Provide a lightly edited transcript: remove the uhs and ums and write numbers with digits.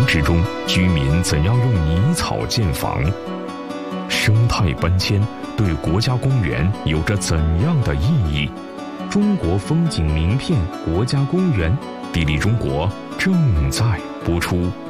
市中，居民怎样用泥草建房？生态搬迁对国家公园有着怎样的意义？中国风景名片国家公园，地理中国正在播出。